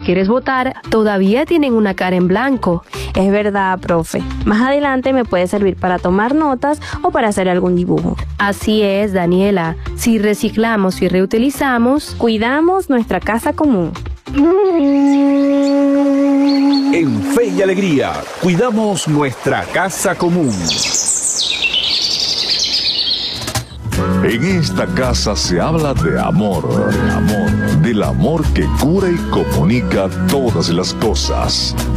quieres botar todavía tienen una cara en blanco. Es verdad, profe. Más adelante me puede servir para tomar notas o para hacer algún dibujo. Así es, Daniela. Si reciclamos y reutilizamos, cuidamos nuestra casa común. En Fe y Alegría, cuidamos nuestra casa común. En esta casa se habla de amor, del amor que cura y comunica todas las cosas.